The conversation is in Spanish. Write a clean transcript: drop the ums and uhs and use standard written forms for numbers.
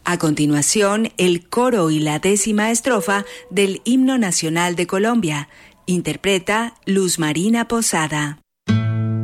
A continuación, el coro y la 10ª estrofa del Himno Nacional de Colombia. Interpreta Luz Marina Posada.